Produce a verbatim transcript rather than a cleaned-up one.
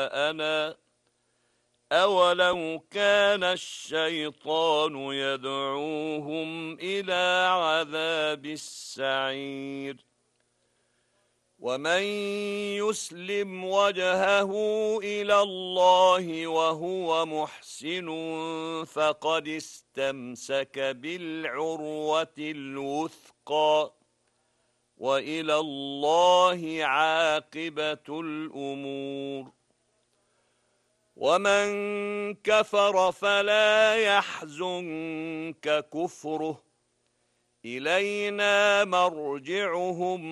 جاءنا أولو كان الشيطان يدعوهم إلى عذاب السعير ومن يسلم وجهه إلى الله وهو محسن فقد استمسك بالعروة الوثقى وإلى الله عاقبة الأمور ومن كفر فلا يحزنك كفره إلينا مرجعهم